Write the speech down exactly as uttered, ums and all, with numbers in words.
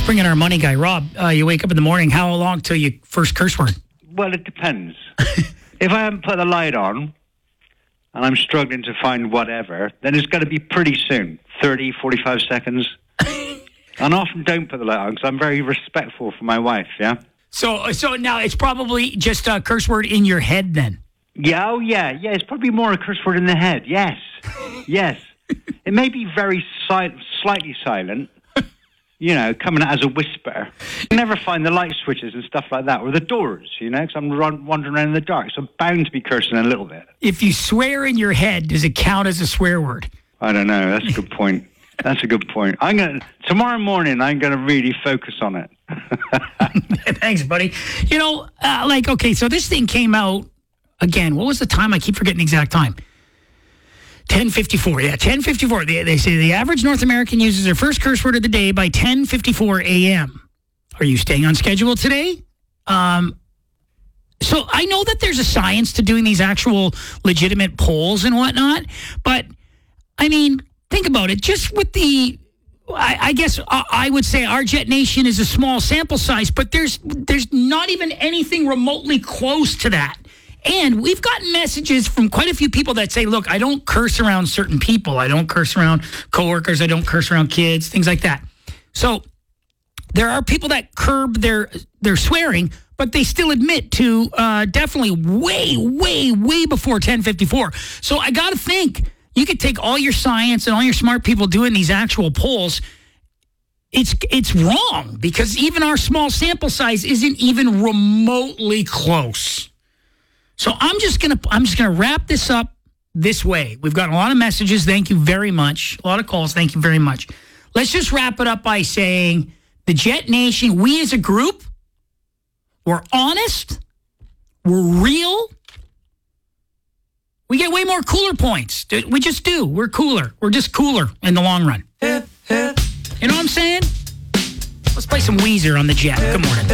let's bring in our money guy, Rob. Uh, you wake up in the morning. How long till you first curse word? Well, it depends. If I haven't put the light on and I'm struggling to find whatever, then it's got to be pretty soon, thirty, forty-five seconds. And I often don't put the light on because I'm very respectful for my wife, yeah? So so now it's probably just a curse word in your head then? Yeah, oh yeah, yeah. It's probably more a curse word in the head, yes. Yes. It may be very si- slightly silent, you know, coming out as a whisper. You never find the light switches and stuff like that, or the doors, you know, because I'm run- wandering around in the dark, so I'm bound to be cursing a little bit. If you swear in your head, does it count as a swear word? I don't know. That's a good point. That's a good point. I'm gonna tomorrow morning. I'm gonna really focus on it. Thanks, buddy. You know, uh, like okay, so this thing came out again. What was the time? I keep forgetting the exact time. ten fifty-four. Yeah, ten fifty-four. They, they say the average North American uses their first curse word of the day by ten fifty-four a.m. Are you staying on schedule today? Um. So I know that there's a science to doing these actual legitimate polls and whatnot, but I mean. Think about it. Just with the, I, I guess I, I would say our Jet Nation is a small sample size, but there's there's not even anything remotely close to that. And we've gotten messages from quite a few people that say, look, I don't curse around certain people. I don't curse around coworkers. I don't curse around kids, things like that. So there are people that curb their their swearing, but they still admit to uh, definitely way, way, way before ten fifty-four. So I got to think. You could take all your science and all your smart people doing these actual polls. It's it's wrong because even our small sample size isn't even remotely close. So I'm just gonna I'm just gonna wrap this up this way. We've got a lot of messages. Thank you very much. A lot of calls. Thank you very much. Let's just wrap it up by saying the Jet Nation, we as a group, we're honest, we're real. We get way more cooler points. We just do. We're cooler. We're just cooler in the long run. You know what I'm saying? Let's play some Weezer on the Jet. Good morning.